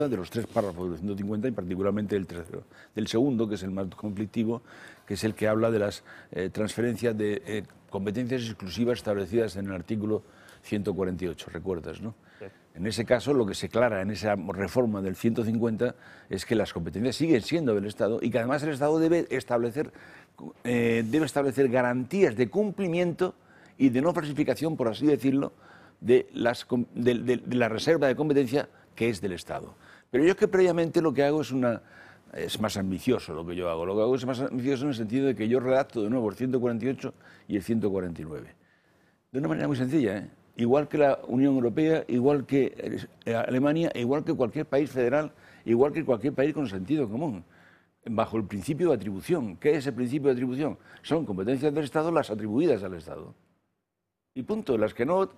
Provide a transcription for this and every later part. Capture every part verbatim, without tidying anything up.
de los tres párrafos del ciento cincuenta y particularmente del tercero. Del segundo, que es el más conflictivo, que es el que habla de las eh, transferencias de eh, competencias exclusivas establecidas en el artículo ciento cuarenta y ocho, ¿recuerdas, no? Sí. En ese caso, lo que se aclara en esa reforma del ciento cincuenta es que las competencias siguen siendo del Estado y que además el Estado debe establecer, eh, debe establecer garantías de cumplimiento y de no falsificación, por así decirlo, de, las, de, de, de la reserva de competencia que es del Estado. Pero yo es que previamente lo que hago es una... es más ambicioso lo que yo hago. Lo que hago es más ambicioso en el sentido de que yo redacto de nuevo el ciento cuarenta y ocho y el ciento cuarenta y nueve. De una manera muy sencilla, ¿eh? Igual que la Unión Europea, igual que Alemania, igual que cualquier país federal, igual que cualquier país con sentido común, bajo el principio de atribución. ¿Qué es el principio de atribución? Son competencias del Estado las atribuidas al Estado. Y punto. Las que no,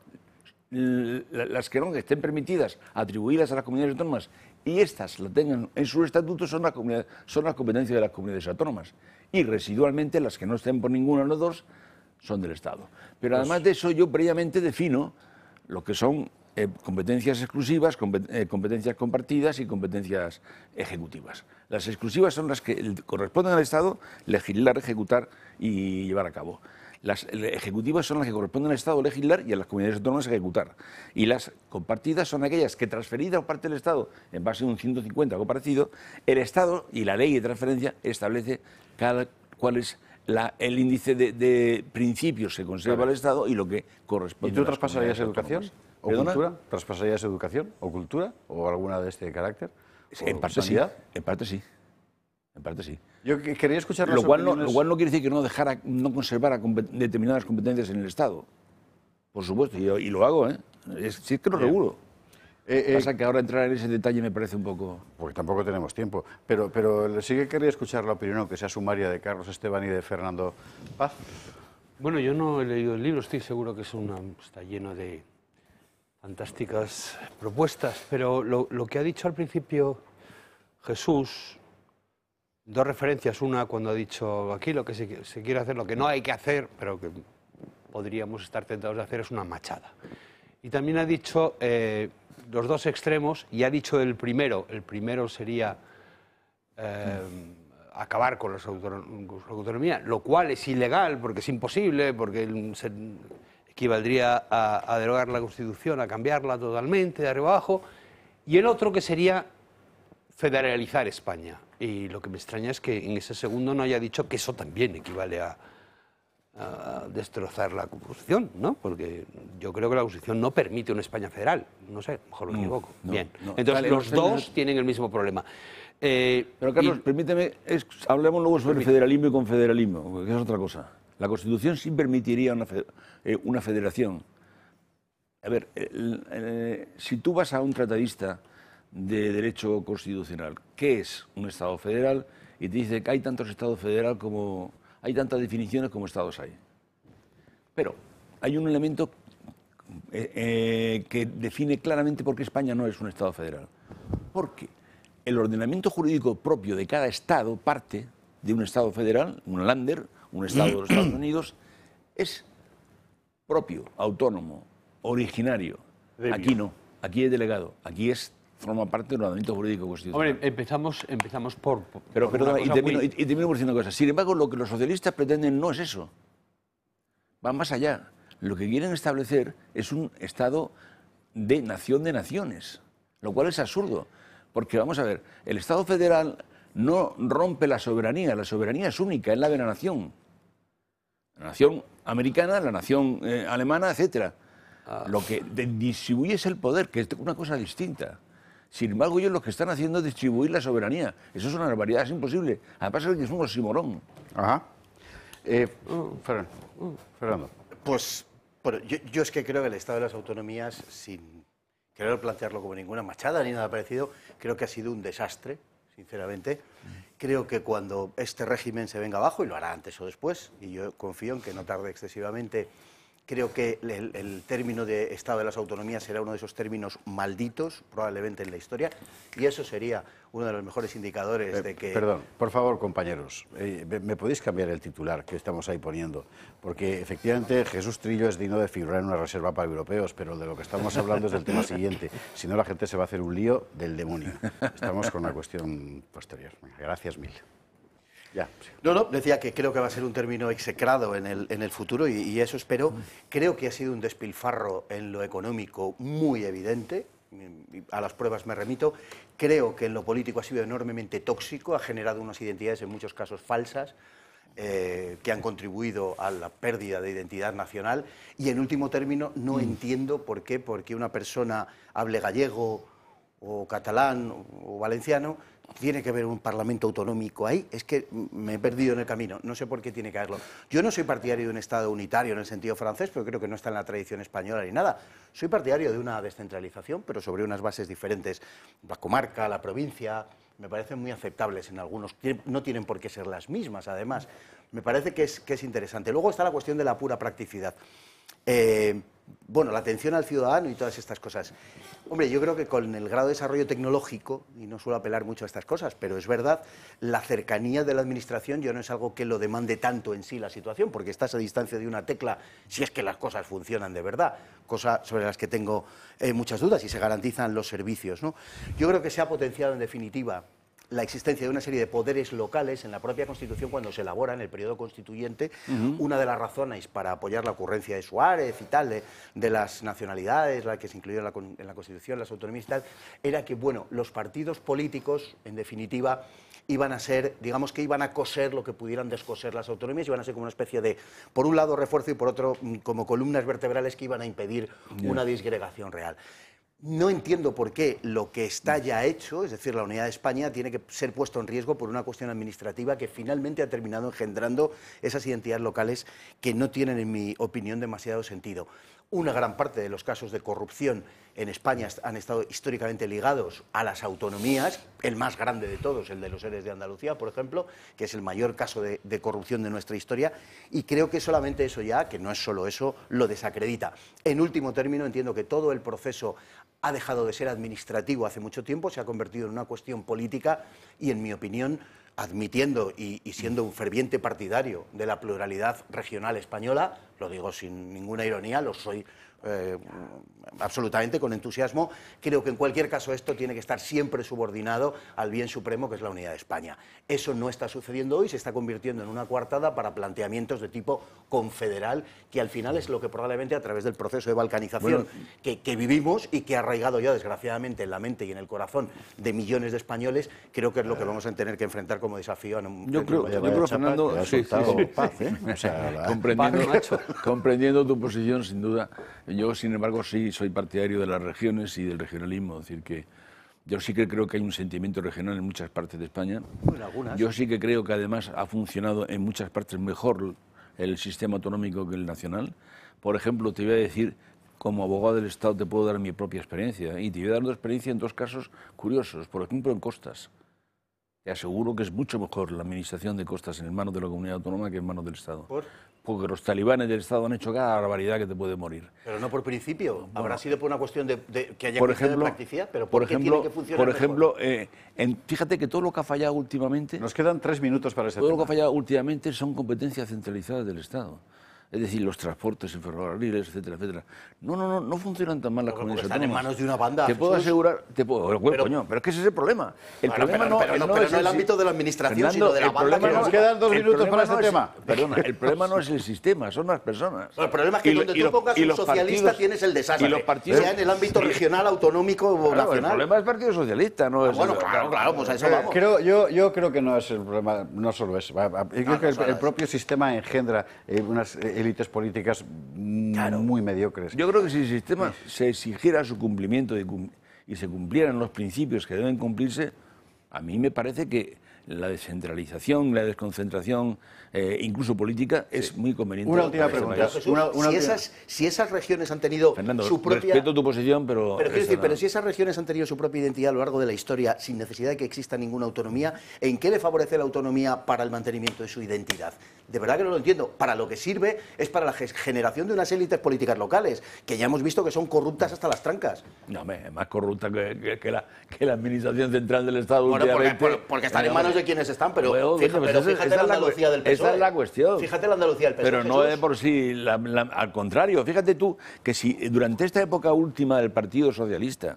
las que no estén permitidas atribuidas a las comunidades autónomas y estas la tengan en sus estatutos son, la comunidad, son las competencias de las comunidades autónomas. Y residualmente las que no estén por ninguno de los dos son del Estado. Pero además de eso yo previamente defino lo que son eh, competencias exclusivas, eh, competencias compartidas y competencias ejecutivas. Las exclusivas son las que corresponden al Estado legislar, ejecutar y llevar a cabo. Las ejecutivas son las que corresponden al Estado legislar y a las comunidades autónomas ejecutar. Y las compartidas son aquellas que, transferidas por parte del Estado en base a un ciento cincuenta compartido, el Estado y la ley de transferencia establece cada, cuál es la, el índice de, de principios que conserva claro. el Estado y lo que corresponde. ¿Y tú traspasarías educación o ¿Perdona? cultura? ¿Traspasarías educación o cultura o alguna de este carácter? En parte sanidad? sí. En parte sí. En parte sí. Yo quería escuchar lo las cual, opiniones... no, lo cual no quiere decir que no dejara, no conservara determinadas competencias en el Estado. Por supuesto, y, y lo hago, ¿eh? Es, si es que lo Bien. regulo. Eh, eh, Pasa que ahora entrar en ese detalle me parece un poco... Porque tampoco tenemos tiempo. Pero, pero sí que quería escuchar la opinión, aunque sea sumaria, de Carlos Esteban y de Fernando Paz. Bueno, yo no he leído el libro, estoy seguro que es una, está lleno de fantásticas propuestas, pero lo, lo que ha dicho al principio Jesús, dos referencias, una cuando ha dicho aquí lo que se, se quiere hacer, lo que no hay que hacer, pero que podríamos estar tentados de hacer, es una machada. Y también ha dicho eh, los dos extremos, y ha dicho el primero, el primero sería eh, acabar con la autonomía, lo cual es ilegal, porque es imposible, porque se equivaldría a, a derogar la Constitución, a cambiarla totalmente, de arriba abajo, y el otro que sería federalizar España. Y lo que me extraña es que en ese segundo no haya dicho que eso también equivale a, a destrozar la Constitución, ¿no? Porque yo creo que la Constitución no permite una España federal. No sé, mejor lo equivoco. No, Bien. No. Entonces, vale, los no, dos no, tienen el mismo problema. Eh, Pero, Carlos, y... permíteme, es, hablemos luego sobre permíteme. federalismo y confederalismo, que es otra cosa. La Constitución sí permitiría una, eh, una federación. A ver, el, el, si tú vas a un tratadista de derecho constitucional, ¿qué es un Estado federal? Y te dice que hay tantos Estados federales como... hay tantas definiciones como Estados hay. Pero hay un elemento eh, eh, que define claramente por qué España no es un Estado federal. Porque el ordenamiento jurídico propio de cada Estado parte de un Estado federal, un Länder, un Estado de los Estados Unidos, es propio, autónomo, originario. Aquí no, aquí es delegado, aquí es... forma parte del ordenamiento jurídico constitucional. Hombre, empezamos, empezamos por... por Pero, perdona, y termino, muy... y, y termino por diciendo una cosa. Sin embargo, lo que los socialistas pretenden no es eso. Van más allá. Lo que quieren establecer es un Estado de nación de naciones, lo cual es absurdo. Porque, vamos a ver, el Estado federal no rompe la soberanía. La soberanía es única, es la de la nación. La nación americana, la nación eh, alemana, etcétera. Ah. Lo que distribuye es el poder, que es una cosa distinta. Sin embargo, ellos lo que están haciendo es distribuir la soberanía. Eso es una barbaridad, es imposible. Además, es que es un oxímoron. Ajá. Eh, uh, Fernando. Uh, Fernando. Pues, bueno, yo, yo es que creo que el Estado de las Autonomías, sin querer plantearlo como ninguna machada ni nada parecido, creo que ha sido un desastre, sinceramente. Mm. Creo que cuando este régimen se venga abajo, y lo hará antes o después, y yo confío en que no tarde excesivamente Creo que el, el término de Estado de las Autonomías será uno de esos términos malditos, probablemente en la historia, y eso sería uno de los mejores indicadores Eh, de que... Perdón, por favor, compañeros, eh, ¿me, me podéis cambiar el titular que estamos ahí poniendo? Porque efectivamente Jesús Trillo es digno de figurar en una reserva para europeos, pero de lo que estamos hablando es del tema siguiente. Si no, la gente se va a hacer un lío del demonio. Estamos con una cuestión posterior. Gracias mil. Ya. No, no, decía que creo que va a ser un término execrado en el, en el futuro y, y eso espero. Creo que ha sido un despilfarro en lo económico muy evidente, a las pruebas me remito. Creo que en lo político ha sido enormemente tóxico, ha generado unas identidades en muchos casos falsas, eh, que han contribuido a la pérdida de identidad nacional y en último término no mm. entiendo por qué, porque una persona hable gallego o catalán o valenciano, tiene que haber un parlamento autonómico ahí. Es que me he perdido en el camino, no sé por qué tiene que haberlo. Yo no soy partidario de un Estado unitario en el sentido francés, pero creo que no está en la tradición española ni nada. Soy partidario de una descentralización, pero sobre unas bases diferentes. La comarca, la provincia, me parecen muy aceptables en algunos. No tienen por qué ser las mismas, además. Me parece que es, que es interesante. Luego está la cuestión de la pura practicidad. Eh, bueno, la atención al ciudadano y todas estas cosas. Hombre, yo creo que con el grado de desarrollo tecnológico, y no suelo apelar mucho a estas cosas, pero es verdad, la cercanía de la administración yo no es algo que lo demande tanto en sí la situación, porque estás a distancia de una tecla, si es que las cosas funcionan de verdad, cosa sobre las que tengo eh, muchas dudas y se garantizan los servicios, ¿no? Yo creo que se ha potenciado en definitiva la existencia de una serie de poderes locales en la propia Constitución cuando se elabora en el periodo constituyente. Uh-huh. Una de las razones para apoyar la ocurrencia de Suárez y tal, de, de las nacionalidades, la que se incluyó en la, en la Constitución, las autonomías y tal, era que, bueno, los partidos políticos, en definitiva, iban a ser, digamos que iban a coser lo que pudieran descoser las autonomías, iban a ser como una especie de, por un lado, refuerzo y por otro, como columnas vertebrales que iban a impedir yeah. una disgregación real. No entiendo por qué lo que está ya hecho, es decir, la unidad de España, tiene que ser puesto en riesgo por una cuestión administrativa que finalmente ha terminado engendrando esas identidades locales que no tienen, en mi opinión, demasiado sentido. Una gran parte de los casos de corrupción en España han estado históricamente ligados a las autonomías, el más grande de todos, el de los Eres de Andalucía, por ejemplo, que es el mayor caso de, de corrupción de nuestra historia, y creo que solamente eso ya, que no es solo eso, lo desacredita. En último término, entiendo que todo el proceso ha dejado de ser administrativo hace mucho tiempo, se ha convertido en una cuestión política y, en mi opinión, admitiendo y, y siendo un ferviente partidario de la pluralidad regional española, lo digo sin ninguna ironía, lo soy eh, absolutamente con entusiasmo, creo que en cualquier caso esto tiene que estar siempre subordinado al bien supremo que es la unidad de España. Eso no está sucediendo hoy, se está convirtiendo en una coartada para planteamientos de tipo confederal, que al final es lo que probablemente a través del proceso de balcanización bueno, que, que vivimos y que ha arraigado ya desgraciadamente en la mente y en el corazón de millones de españoles, creo que es lo que vamos a tener que enfrentar como desafío. En un, yo creo, yo creo Fernando, sí, sí, sí. Paz, ¿eh? O sea, comprendiendo, comprendiendo tu posición, sin duda, yo, sin embargo, sí soy partidario de las regiones y del regionalismo, es decir, que yo sí que creo que hay un sentimiento regional en muchas partes de España. Bueno, algunas. Yo sí que creo que además ha funcionado en muchas partes mejor el sistema autonómico que el nacional. Por ejemplo, te voy a decir, como abogado del Estado te puedo dar mi propia experiencia, y te voy a dar una experiencia en dos casos curiosos. Por ejemplo, en costas. Te aseguro que es mucho mejor la administración de costas en manos de la comunidad autónoma que en manos del Estado. ¿Por? Porque los talibanes del Estado han hecho cada barbaridad que te puede morir. Pero no por principio. Bueno, habrá sido por una cuestión de, de que haya por ejemplo, de practicidad, pero ¿por, por qué ejemplo, tiene que funcionar Por ejemplo, eh, en, fíjate que todo lo que ha fallado últimamente... Nos quedan tres minutos para ese Todo tema. lo que ha fallado últimamente son competencias centralizadas del Estado. Es decir, los transportes en ferrocarriles, etcétera, etcétera. No, no, no, no funcionan tan mal las comunidades autónomas. Están en manos de una banda. Te puedo asegurar, te puedo, bueno, pero, coño, pero es que ese es el problema. El bueno, problema pero, no, pero, no, no pero es no el el ámbito de la administración, Fernando, sino de la el banda. problema Que no, nos quedan dos minutos para este no es, tema. Perdona, el problema no es el sistema, son las personas. Bueno, el problema es que y, donde y tú pongas un socialista partidos, tienes el desastre. Y los partidos, sea en el ámbito regional, autonómico o claro, nacional. El problema es el Partido Socialista, no ah, es... Bueno, el, claro, claro, pues a eso vamos. Creo, yo, yo creo que no es el problema, no solo eso. Yo creo no, que no el, el propio sistema engendra eh, unas élites políticas Claro. muy mediocres. Yo creo que si el sistema se exigiera su cumplimiento y, cum y se cumplieran los principios que deben cumplirse, a mí me parece que la descentralización, la desconcentración, eh, incluso política, es sí. muy conveniente. Una última pregunta. Jesús, una, una si, última... esas, si esas regiones han tenido Fernando, su propia... respeto tu posición, pero... Pero, quiero decir, no. pero si esas regiones han tenido su propia identidad a lo largo de la historia, sin necesidad de que exista ninguna autonomía, ¿en qué le favorece la autonomía para el mantenimiento de su identidad? De verdad que no lo entiendo. Para lo que sirve es para la generación de unas élites políticas locales, que ya hemos visto que son corruptas hasta las trancas. No, hombre, más corrupta que, que, que, la, que la Administración Central del Estado. Bueno, porque, porque, porque están en manos de quienes están, pero, bueno, fíjate, pues pero esa, fíjate esa la Andalucía del P S O E. Esa es la cuestión. Fíjate la Andalucía del P S O E. Pero no de por sí, la, la, al contrario. Fíjate tú que si durante esta época última del Partido Socialista,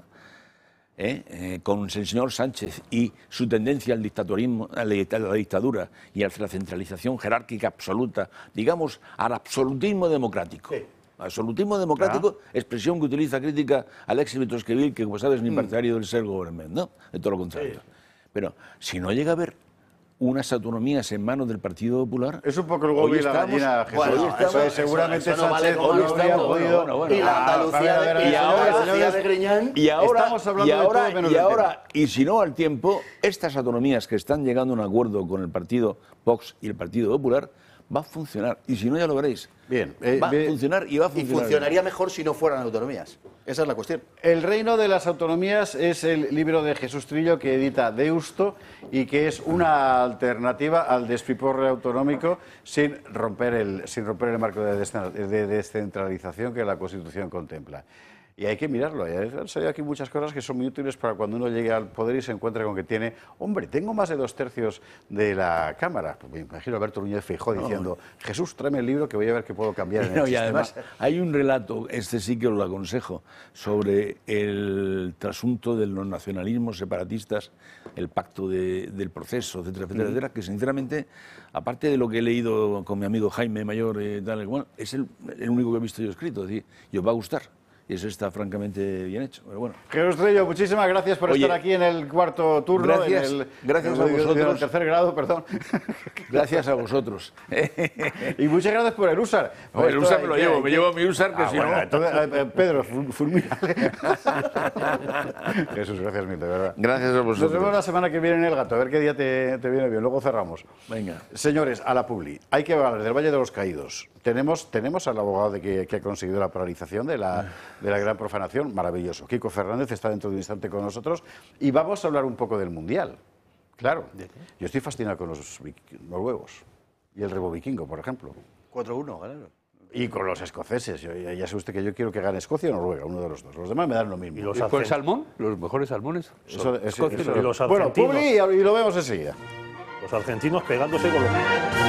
¿Eh? Eh, con el señor Sánchez y su tendencia al dictatorismo, a la dictadura y a la centralización jerárquica absoluta, digamos, al absolutismo democrático. Sí. Absolutismo democrático, ah. expresión que utiliza crítica Alexis Vitrosquevil, que como sabes es ni partidario del self-government, ¿no? De todo lo contrario. Sí. Pero si no llega a haber unas autonomías en manos del Partido Popular... Es un poco el huevo y la gallina, Jesús. Bueno, hoy estamos, eso es, seguramente eso no Sánchez vale no habría podido... Bueno, bueno, y la Andalucía de, y ahora, de Griñán... Y ahora, estamos hablando y ahora, de todo menos y, del ahora y si no al tiempo, estas autonomías que están llegando a un acuerdo con el Partido Vox y el Partido Popular, va a funcionar. Y si no, ya lo veréis. Bien. Eh, va bien. a funcionar y va a funcionar. Y funcionaría mejor si no fueran autonomías. Esa es la cuestión. El reino de las autonomías es el libro de Jesús Trillo que edita Deusto y que es una alternativa al despiporre autonómico sin romper el, sin romper el marco de descentralización que la Constitución contempla. Y hay que mirarlo. Han salido aquí muchas cosas que son muy útiles para cuando uno llegue al poder y se encuentre con que tiene, hombre, tengo más de dos tercios de la Cámara. Pues me imagino a Alberto Núñez Feijóo diciendo, Jesús, tráeme el libro que voy a ver qué puedo cambiar en el no, y sistema. Además, hay un relato, este sí que os lo aconsejo, sobre el trasunto de los nacionalismos separatistas, el pacto de, del proceso, etcétera, etcétera, mm. etcétera, que sinceramente, aparte de lo que he leído con mi amigo Jaime Mayor, eh, tal, igual, es el, el único que he visto yo escrito, es decir, y os va a gustar. Y eso está francamente bien hecho. Pero bueno. Jesús Trillo, muchísimas gracias por Oye, estar aquí en el cuarto turno. Gracias, en el, gracias en el, a vosotros. En el tercer grado, perdón. Gracias a vosotros. Y muchas gracias por el USAR. Pues el USAR me lo que, llevo, que... me llevo mi USAR, que ah, si bueno, no... Entonces, Pedro, fulmínale. Jesús, gracias mil, de verdad. Gracias a vosotros. Nos vemos la semana que viene en El Gato, a ver qué día te, te viene bien. Luego cerramos. Venga. Señores, a la publi. Hay que hablar del Valle de los Caídos. Tenemos, tenemos al abogado de que, que ha conseguido la paralización de la, de la gran profanación. Maravilloso. Kiko Fernández está dentro de un instante con nosotros y vamos a hablar un poco del Mundial. Claro, yo estoy fascinado con los noruegos y el rebo vikingo, por ejemplo. cuatro uno, ganaron. Y con los escoceses. Yo, ya, ya sabe usted que yo quiero que gane Escocia o Noruega, uno de los dos. Los demás me dan lo mismo. ¿Y los ¿Y con el salmón? ¿Los mejores salmones? Eso, eso, eso, y los bueno, Publi y lo vemos enseguida. Los argentinos pegándose con los...